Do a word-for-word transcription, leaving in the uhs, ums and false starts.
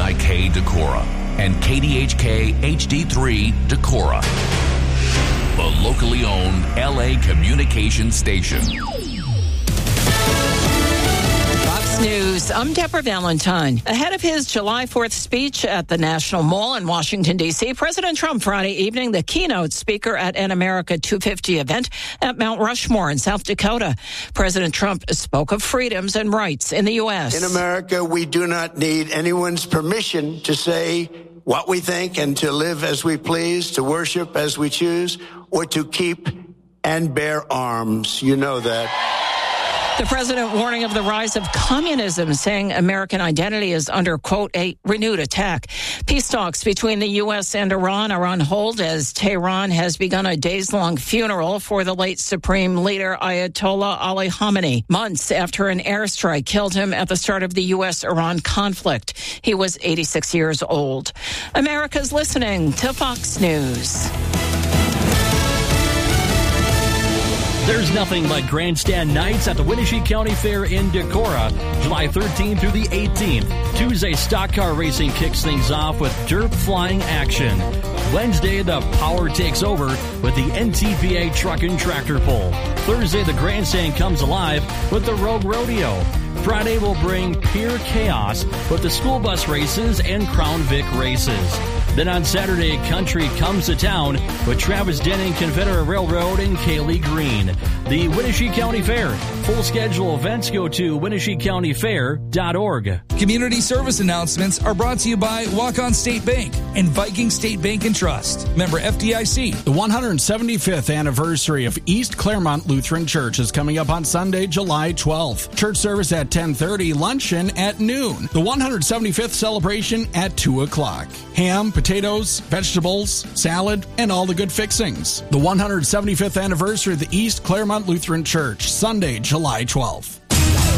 I K Decorah and K D H K H D three Decorah, the locally owned L A communication station. News. I'm Deborah Valentine. Ahead of his July fourth speech at the National Mall in Washington, D C, President Trump Friday evening, the keynote speaker at an America two fifty event at Mount Rushmore in South Dakota. President Trump spoke of freedoms and rights in the U S. In America, we do not need anyone's permission to say what we think and to live as we please, to worship as we choose, or to keep and bear arms. You know that. The president warning of the rise of communism, saying American identity is under, quote, a renewed attack. Peace talks between the U S and Iran are on hold as Tehran has begun a days-long funeral for the late Supreme Leader Ayatollah Ali Khamenei, months after an airstrike killed him at the start of the U S Iran conflict. He was eighty-six years old. America's listening to Fox News. There's nothing like grandstand nights at the Winnebago County Fair in Decorah, July thirteenth through the eighteenth. Tuesday, stock car racing kicks things off with dirt flying action. Wednesday, the power takes over with the N T P A truck and tractor pull. Thursday, the grandstand comes alive with the Rogue Rodeo. Friday will bring pure chaos with the school bus races and Crown Vic races. Then on Saturday, country comes to town with Travis Denning, Confederate Railroad, and Kaylee Green. The Winnebago County Fair. Full schedule events go to Winnebago County Fair dot org. Community service announcements are brought to you by Walk-On State Bank and Viking State Bank and Trust. Member F D I C. The one hundred seventy-fifth anniversary of East Claremont Lutheran Church is coming up on Sunday, July twelfth. Church service at ten thirty, luncheon at noon. The one hundred seventy-fifth celebration at two o'clock. Ham, potatoes, vegetables, salad, and all the good fixings. The one hundred seventy-fifth anniversary of the East Claremont Lutheran Church, Sunday, July twelfth.